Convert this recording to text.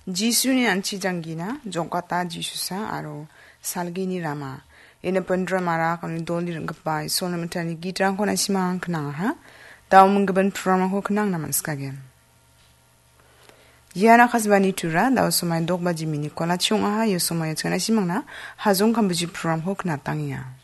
Jisuni anci janggina jongkata Jisusa aro salgini rama. Ina pendra mara kami doli rengkepai sona mentani gitrang kona simang kenang ha. Tau menggeban prama ko kenang naman skagen. Yana kasbani tura tau somai dok baji mini kola ciong aha yo somai tsana simang na hazong kambuji pram ko kena tangia.